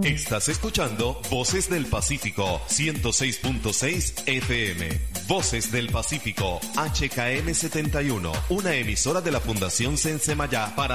Estás escuchando Voces del Pacífico 106.6 FM. Voces del Pacífico HKM 71, una emisora de la Fundación Sensemayá para